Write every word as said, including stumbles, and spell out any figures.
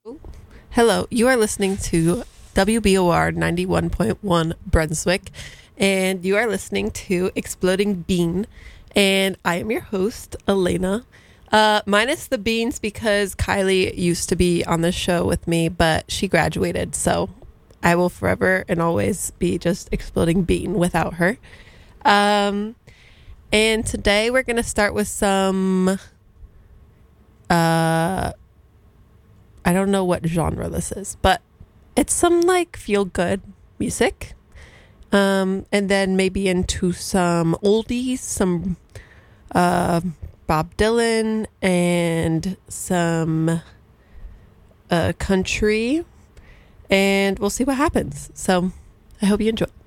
Ooh. Hello, you are listening to W B O R ninety-one point one Brunswick, and you are listening to Exploding Bean, and I am your host, Elena. Uh, minus the beans because Kylie used to be on the show with me, but she graduated, so I will forever and always be just Exploding Bean without her. Um, and today we're going to start with some... Uh, I don't know what genre this is, but it's some like feel good music. Um, and then maybe into some oldies, some uh, Bob Dylan and some uh, country, and we'll see what happens. So I hope you enjoy.